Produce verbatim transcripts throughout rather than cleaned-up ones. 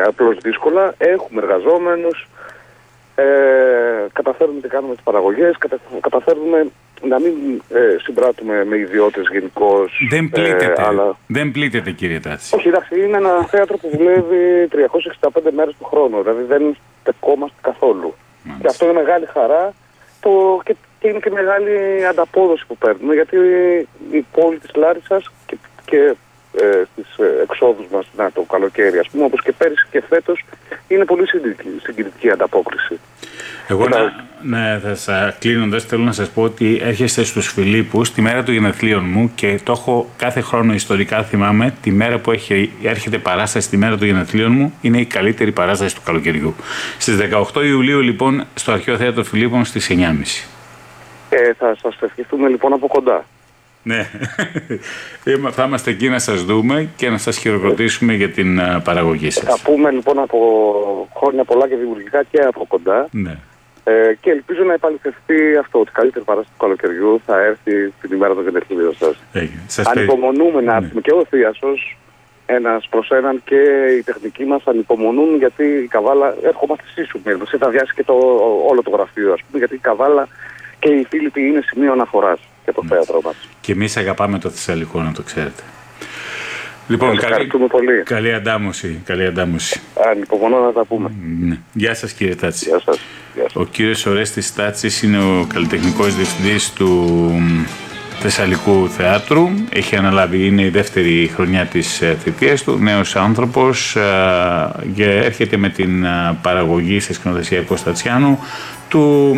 απλώς δύσκολα. Έχουμε εργαζόμενους, ε, καταφέρνουμε και κάνουμε τις παραγωγές, κατα, καταφέρνουμε να μην ε, συμπράττουμε με ιδιώτες γενικώς. Δεν πλήττεται, ε, αλλά... δεν πλήττεται κύριε Τάτση. Όχι, εντάξει, είναι ένα θέατρο που δουλεύει τριακόσιες εξήντα πέντε μέρες του χρόνου, δηλαδή δεν στεκόμαστε καθόλου. Μάλιστα. Και αυτό είναι μεγάλη χαρά το, και, και είναι και μεγάλη ανταπόδοση που παίρνουμε, γιατί η πόλη της Λάρισσας και, και ε, στις εξόδους μας να, το καλοκαίρι, ας πούμε, όπως και πέρυσι και φέτος, είναι πολύ συγκινητική ανταπόκριση. Εγώ να, ναι, θα σας, κλείνοντας, θέλω να σας πω ότι έρχεστε στους Φιλίππους τη μέρα των γενεθλίων μου και το έχω κάθε χρόνο ιστορικά, θυμάμαι, τη μέρα που έχει, έρχεται παράσταση τη μέρα των γενεθλίων μου είναι η καλύτερη παράσταση του καλοκαιριού. Στις δεκαοκτώ Ιουλίου λοιπόν στο Αρχαίο Θέατρο Φιλίππων στις εννιά και μισή. Ε, θα σας ευχηθούμε λοιπόν από κοντά. Ναι, θα είμαστε εκεί να σας δούμε και να σας χειροκροτήσουμε για την uh, παραγωγή σας. Θα πούμε λοιπόν από χρόνια πολλά και δημιουργικά και από κοντά. Ναι. Ε, και ελπίζω να επαληθευτεί αυτό, ότι η καλύτερη παράσταση του καλοκαιριού θα έρθει την ημέρα των γενεθλίων σας. Ανυπομονούμε να έρθουμε, ναι. Και ο Θίασος, ένας προς έναν, και οι τεχνικοί μας ανυπομονούν, γιατί η Καβάλα, ερχόμαστε σύσσουμοι, μας θα βιάσει και το, όλο το γραφείο, ας πούμε, γιατί η Καβάλα και οι Φίλιπποι είναι σημείο αναφοράς για το θέατρο μας. Και εμείς αγαπάμε το Θεσσαλικό, να το ξέρετε. Λοιπόν, καλή, πολύ. καλή αντάμωση. Καλή αντάμωση. Ανυπομονώ να τα πούμε. Ναι. Γεια σας κύριε Τάτση. Γεια σας. Γεια σας. Ο κύριος Ορέστης Τάτσης είναι ο καλλιτεχνικός διευθυντής του Θεσσαλικού Θεάτρου. Έχει αναλάβει, είναι η δεύτερη χρονιά της θητείας του, νέος άνθρωπος, και έρχεται με την παραγωγή σε σκηνοθεσία Κωνστατσιάνου του,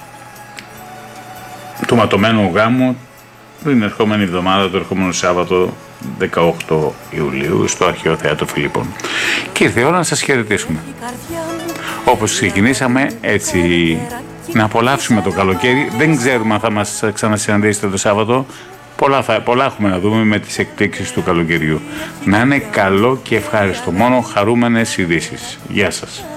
του ματωμένου γάμου την ερχόμενη εβδομάδα, το ερχόμενο Σάββατο δεκαοκτώ Ιουλίου στο Αρχαίο Θέατρο Φιλίππων. Και ήρθε η ώρα να σας χαιρετήσουμε. Όπως ξεκινήσαμε, έτσι να απολαύσουμε το καλοκαίρι. Δεν ξέρουμε αν θα μας ξανασυναντήσετε το Σάββατο. Πολλά, θα, πολλά έχουμε να δούμε με τις εκπλήξεις του καλοκαιριού. Να είναι καλό και ευχάριστο. Μόνο χαρούμενες ειδήσεις. Γεια σας.